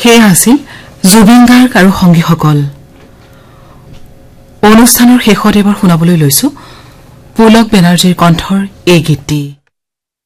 সেয়া আছিল জুবিন গাৰ্গ আৰু সংগীসকল। অনুষ্ঠানৰ শেষত এবাৰ শুনাবলৈ লৈছো পুলক বেনাৰ্জীৰ কণ্ঠৰ এই গীতটি।